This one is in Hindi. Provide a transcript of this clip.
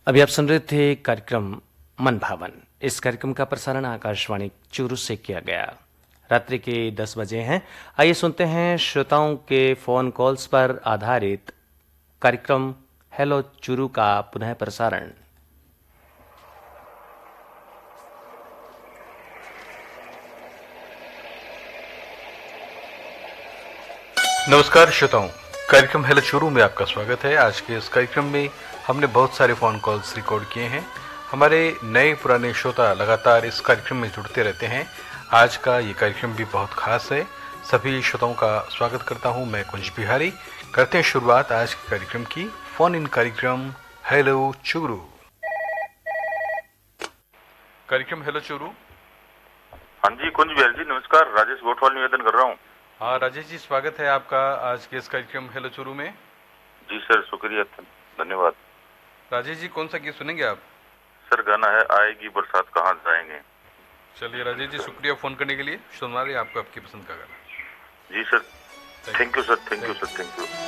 अभी आप सुन रहे थे कार्यक्रम मन भावन। इस कार्यक्रम का प्रसारण आकाशवाणी चूरू से किया गया। रात्रि के 10 बजे हैं। आइए सुनते हैं श्रोताओं के फोन कॉल्स पर आधारित कार्यक्रम हेलो चूरू का पुनः प्रसारण। नमस्कार श्रोताओं, कार्यक्रम हेलो चूरू में आपका स्वागत है। आज के इस कार्यक्रम में हमने बहुत सारे फ़ोन कॉल्स रिकॉर्ड किए हैं। हमारे नए पुराने श्रोता लगातार इस कार्यक्रम में जुड़ते रहते हैं। आज का ये कार्यक्रम भी बहुत खास है। सभी श्रोताओं का स्वागत करता हूं मैं कुंज बिहारी। करते हैं शुरुआत आज के कार्यक्रम की। फोन इन कार्यक्रम हेलो चूरू। कार्यक्रम हेलो चूरू। हाँ जी कुंज बिहारी जी, नमस्कार। राजेश गोठवाल निवेदन कर रहा हूँ। हाँ राजेश जी, स्वागत है आपका आज के इस कार्यक्रम हेलो चूरू में। जी सर, शुक्रिया, धन्यवाद। राजेश जी, कौन सा गीत सुनेंगे आप? सर गाना है आएगी बरसात कहाँ जाएंगे। चलिए राजेश जी, शुक्रिया फोन करने के लिए। सुनवा रही आपको आपकी पसंद का गाना। जी sir, thank you sir, thank you sir, thank you.